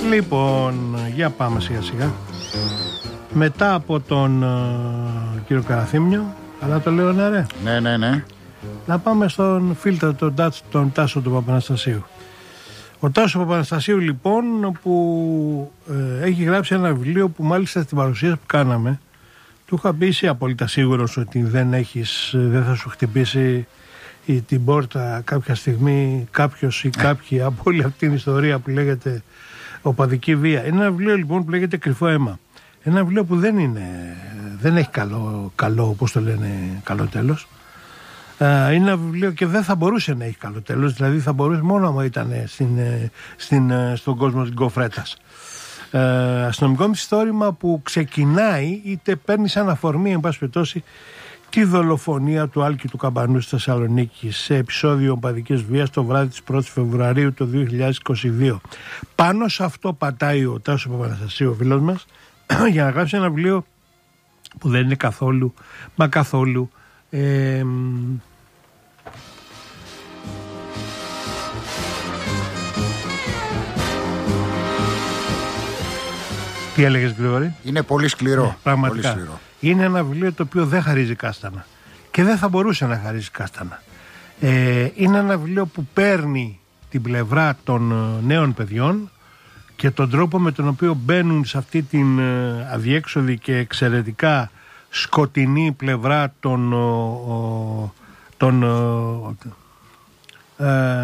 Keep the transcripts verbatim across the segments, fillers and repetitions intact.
Λοιπόν, για πάμε σιγά σιγά. Μετά από τον uh, κύριο Καραθήμιο, αλλά το λέω ναι ρε. Ναι, ναι, ναι. Να πάμε στον φίλτρο τον, τον Τάσο του Παπαναστασίου. Ο Τάσο Παπαναστασίου λοιπόν, που ε, έχει γράψει ένα βιβλίο που μάλιστα στην παρουσίαση που κάναμε του είχα πει είσαι απόλυτα σίγουρος ότι δεν έχεις, δεν θα σου χτυπήσει η, την πόρτα κάποια στιγμή κάποιος ή κάποιοι από όλη αυτή την ιστορία που λέγεται οπαδική βία. Είναι ένα βιβλίο λοιπόν που λέγεται Κρυφό αίμα. Ένα βιβλίο που δεν είναι, δεν έχει καλό, καλό όπως το λένε, καλό τέλος. Είναι ένα βιβλίο και δεν θα μπορούσε να έχει καλό τέλος, δηλαδή θα μπορούσε μόνο άμα ήταν στην, στην, στον κόσμο της γκοφρέτας. Ε, αστυνομικό μυθιστόρημα που ξεκινάει είτε παίρνει σαν αφορμή εν πάση περιπτώσει τη δολοφονία του Άλκη του Καμπανού στη Θεσσαλονίκη σε επεισόδιο οπαδικής βίας το βράδυ της πρώτης Φεβρουαρίου του δύο χιλιάδες είκοσι δύο. Πάνω σε αυτό πατάει ο Τάσος Παπαναστασίου, ο φίλος μας, για να γράψει ένα βιβλίο που δεν είναι καθόλου, μα καθόλου ε, τι έλεγες Γρηγόρη? Είναι πολύ σκληρό. Ναι, πραγματικά. Πολύ σκληρό. Είναι ένα βιβλίο το οποίο δεν χαρίζει κάστανα και δεν θα μπορούσε να χαρίζει κάστανα. Ε, είναι ένα βιβλίο που παίρνει την πλευρά των νέων παιδιών και τον τρόπο με τον οποίο μπαίνουν σε αυτή την αδιέξοδη και εξαιρετικά σκοτεινή πλευρά των, των ε,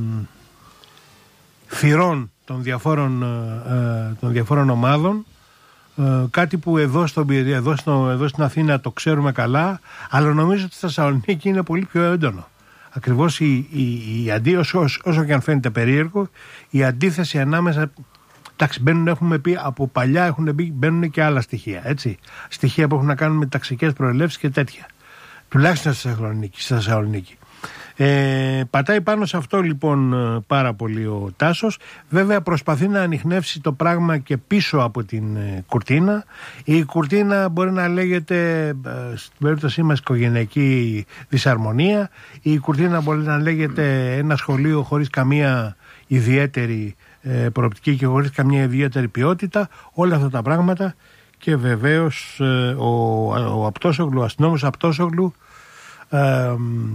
θυρών των διαφόρων, ε, των διαφόρων ομάδων, ε, κάτι που εδώ, στο, εδώ, στο, εδώ στην Αθήνα το ξέρουμε καλά, αλλά νομίζω ότι στη Θεσσαλονίκη είναι πολύ πιο έντονο. Ακριβώς η, η, η αντί, όσο, όσο και αν φαίνεται περίεργο, η αντίθεση ανάμεσα. Εντάξει, μπαίνουν, έχουμε πει από παλιά, έχουν μπει, μπαίνουν και άλλα στοιχεία. Έτσι. Στοιχεία που έχουν να κάνουν με ταξικές προελεύσεις και τέτοια. Τουλάχιστον στη Θεσσαλονίκη. Στη Θεσσαλονίκη. Ε, πατάει πάνω σε αυτό λοιπόν πάρα πολύ ο Τάσος. Βέβαια προσπαθεί να ανιχνεύσει το πράγμα και πίσω από την ε, κουρτίνα. Η κουρτίνα μπορεί να λέγεται ε, στην περίπτωσή μας οικογενειακή δυσαρμονία. Η κουρτίνα μπορεί να λέγεται ένα σχολείο χωρίς καμία ιδιαίτερη ε, προοπτική και χωρίς καμία ιδιαίτερη ποιότητα. Όλα αυτά τα πράγματα. Και βεβαίως ε, ο, ο Απτόσογλου, ο αστυνόμος Απτόσογλου, ε,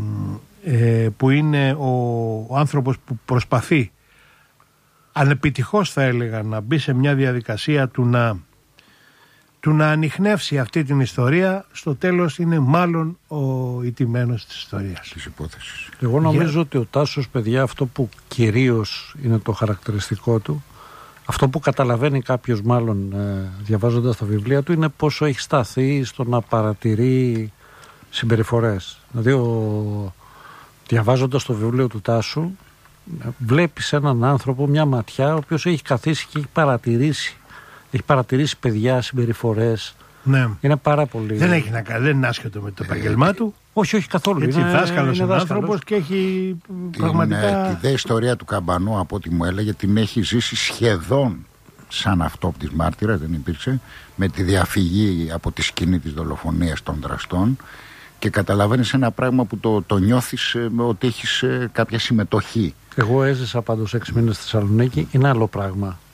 που είναι ο, ο άνθρωπος που προσπαθεί ανεπιτυχώς θα έλεγα να μπει σε μια διαδικασία του να, του να ανιχνεύσει αυτή την ιστορία, στο τέλος είναι μάλλον ο ηττημένος της ιστορίας, της υπόθεσης. Εγώ νομίζω Για... ότι ο Τάσος, παιδιά, αυτό που κυρίως είναι το χαρακτηριστικό του, αυτό που καταλαβαίνει κάποιος μάλλον ε, διαβάζοντας τα βιβλία του, είναι πόσο έχει σταθεί στο να παρατηρεί συμπεριφορές. Δηλαδή ο διαβάζοντας το βιβλίο του Τάσου, βλέπεις έναν άνθρωπο, μια ματιά, ο οποίος έχει καθίσει και έχει παρατηρήσει. Έχει παρατηρήσει παιδιά, συμπεριφορές. Ναι. Είναι πάρα πολύ. Δεν έχει να κάνει, δεν είναι άσχετο με το επαγγελμά του. Όχι, όχι καθόλου. Έτσι, είναι δάσκαλος είναι άνθρωπος και έχει την, πραγματικά. Τη δε ιστορία του Καμπανού, από ό,τι μου έλεγε, την έχει ζήσει σχεδόν σαν αυτόπτης μάρτυρα, δεν υπήρξε, με τη διαφυγή από τη σκηνή της δολοφονίας των δραστών. Και καταλαβαίνεις ένα πράγμα που το, το νιώθεις ε, ότι έχεις ε, κάποια συμμετοχή. Εγώ έζησα πάντως έξι μήνες στη Θεσσαλονίκη. Είναι άλλο πράγμα